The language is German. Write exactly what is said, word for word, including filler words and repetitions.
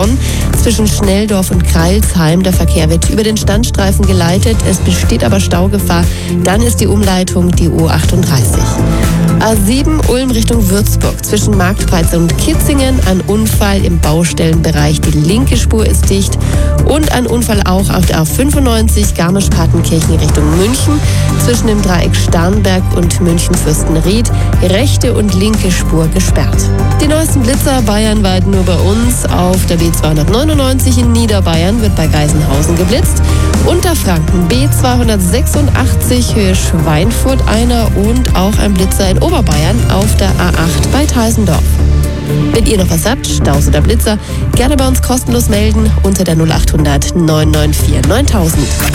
Bonn zwischen Schnelldorf und Kreilsheim. Der Verkehr wird über den Standstreifen geleitet. Es besteht aber Staugefahr. Dann ist die Umleitung die U achtunddreißig. A sieben Ulm Richtung Würzburg zwischen Marktplatz und Kitzingen. Ein Unfall im Baustellenbereich. Die linke Spur ist dicht. Und ein Unfall auch auf der A fünfundneunzig Garmisch-Partenkirchen Richtung München zwischen dem Dreieck Starnberg und München-Fürstenried. Rechte und linke Spur gesperrt. Die neuesten Blitzer bayernweit nur bei uns. Auf der B zweihundertneunundneunzig in Niederbayern wird bei Geisenhausen geblitzt. Unterfranken B zweihundertsechsundachtzig Höhe Schweinfurt einer und auch ein Blitzer in Oberbayern auf der A acht bei Teisendorf. Wenn ihr noch was habt, Staus oder Blitzer, gerne bei uns kostenlos melden unter der null achthundert neun neun vier neuntausend.